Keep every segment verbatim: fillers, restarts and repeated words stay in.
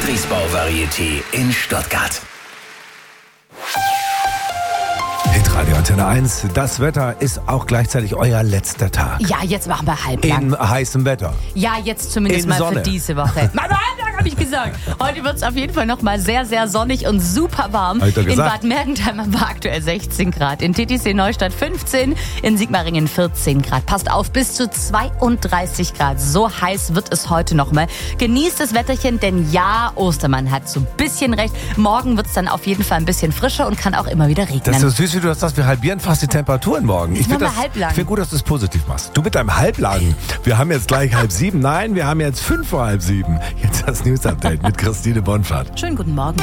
Friedrichsbau-Varieté in Stuttgart. Hitradio Antenne eins, das Wetter ist auch gleichzeitig euer letzter Tag. Ja, jetzt machen wir halblang. In heißem Wetter. Ja, jetzt zumindest In mal Sonne. für diese Woche. Mal halblang habe ich gesagt. Heute wird es auf jeden Fall nochmal sehr, sehr sonnig und super warm. Hab ich doch In gesagt. Bad Mergentheim haben wir aktuell sechzehn Grad, in T T C Neustadt fünfzehn, in Sigmaringen vierzehn Grad. Passt auf, bis zu zweiunddreißig Grad. So heiß wird es heute nochmal. Genießt das Wetterchen, denn ja, Ostermann hat so ein bisschen recht. Morgen wird es dann auf jeden Fall ein bisschen frischer und kann auch immer wieder regnen. Das ist so süß, wie du das sagst. Wir halbieren fast die Temperaturen morgen. Ich machen finde wir das, halblang. ich find gut, dass du es positiv machst. Du mit deinem Halblagen. Wir haben jetzt gleich halb sieben. Nein, wir haben jetzt fünf vor halb sieben. Jetzt das News-Update mit Christine Bonfahrt. Schönen guten Morgen.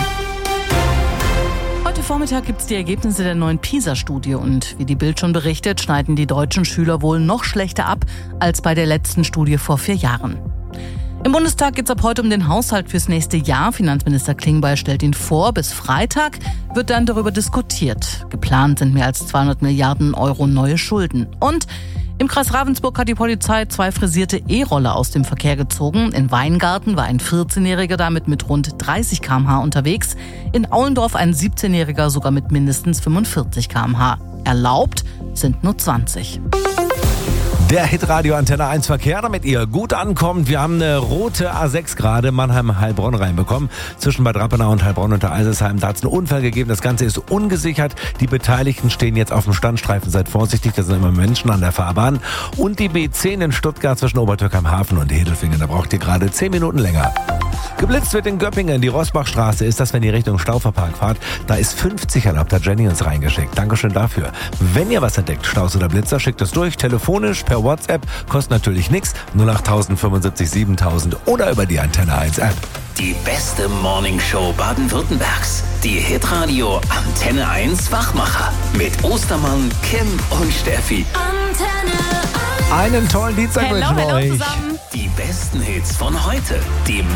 Heute Vormittag gibt es die Ergebnisse der neuen PISA-Studie und wie die Bild schon berichtet, schneiden die deutschen Schüler wohl noch schlechter ab als bei der letzten Studie vor vier Jahren. Im Bundestag geht es ab heute um den Haushalt fürs nächste Jahr. Finanzminister Klingbeil stellt ihn vor. Bis Freitag wird dann darüber diskutiert. Geplant sind mehr als zweihundert Milliarden Euro neue Schulden. Und im Kreis Ravensburg hat die Polizei zwei frisierte E-Roller aus dem Verkehr gezogen. In Weingarten war ein vierzehnjähriger damit mit rund dreißig Kilometer pro Stunde unterwegs. In Aulendorf ein siebzehnjähriger sogar mit mindestens fünfundvierzig Kilometer pro Stunde. Erlaubt sind nur zwanzig. Der Hitradio Antenne eins Verkehr, damit ihr gut ankommt. Wir haben eine rote A sechs gerade Mannheim-Heilbronn reinbekommen. Zwischen Bad Rappenau und Heilbronn unter Eisersheim. Da hat es einen Unfall gegeben. Das Ganze ist ungesichert. Die Beteiligten stehen jetzt auf dem Standstreifen. Seid vorsichtig, da sind immer Menschen an der Fahrbahn. Und die B zehn in Stuttgart zwischen Obertürkheim-Hafen und Hedelfingen. Da braucht ihr gerade zehn Minuten länger. Geblitzt wird in Göppingen. Die Rosbachstraße ist das, wenn ihr Richtung Stauferpark fahrt. Da ist fünfzig erlaubt, hat Jenny uns reingeschickt. Dankeschön dafür. Wenn ihr was entdeckt, Staus oder Blitzer, schickt es durch. Telefonisch, per WhatsApp. Kostet natürlich nichts. null acht tausend fünfundsiebzig siebentausend oder über die Antenne eins App. Die beste Morningshow Baden-Württembergs. Die Hitradio Antenne eins Wachmacher. Mit Ostermann, Kim und Steffi. Antenne eins. Einen tollen Dienstag Hello, wünschen wir hello euch. zusammen. Die besten Hits von heute. Die